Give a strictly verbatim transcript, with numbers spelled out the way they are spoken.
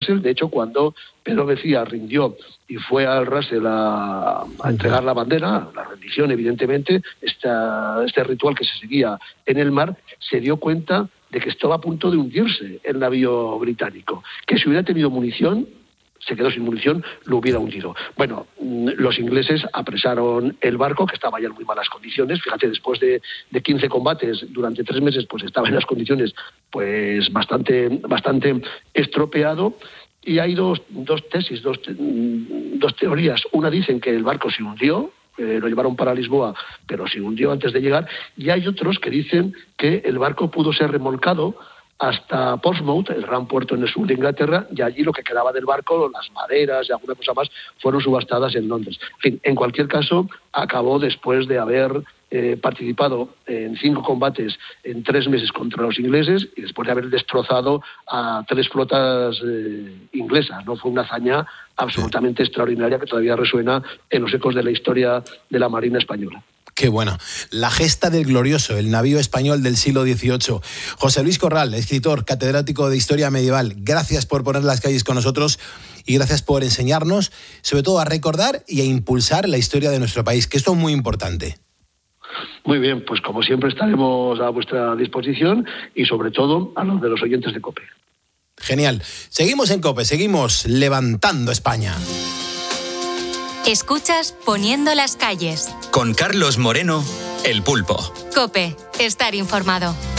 Texel. De hecho, cuando Pedro Mejía rindió y fue al Russell a, a entregar la bandera, la rendición, evidentemente, esta, este ritual que se seguía en el mar, se dio cuenta de que estaba a punto de hundirse el navío británico, que si hubiera tenido munición, se quedó sin munición, lo hubiera hundido. Bueno, los ingleses apresaron el barco, que estaba ya en muy malas condiciones. Fíjate, después de, de quince combates durante tres meses, pues estaba en las condiciones pues bastante, bastante estropeado. Y hay dos, dos tesis, dos, dos teorías. Una dicen que el barco se hundió, eh, lo llevaron para Lisboa, pero se hundió antes de llegar. Y hay otros que dicen que el barco pudo ser remolcado hasta Portsmouth, el gran puerto en el sur de Inglaterra, y allí lo que quedaba del barco, las maderas y alguna cosa más, fueron subastadas en Londres. En fin, en cualquier caso, acabó después de haber eh, participado en cinco combates en tres meses contra los ingleses y después de haber destrozado a tres flotas eh, inglesas, ¿no? Fue una hazaña absolutamente extraordinaria que todavía resuena en los ecos de la historia de la Marina española. Qué bueno. La gesta del glorioso, el navío español del siglo dieciocho. José Luis Corral, escritor, catedrático de Historia Medieval, gracias por poner las calles con nosotros y gracias por enseñarnos, sobre todo a recordar y a impulsar la historia de nuestro país, que esto es muy importante. Muy bien, pues como siempre estaremos a vuestra disposición y sobre todo a los de los oyentes de COPE. Genial. Seguimos en COPE, seguimos levantando España. Escuchas Poniendo las calles. Con Carlos Moreno, El Pulpo. COPE, estar informado.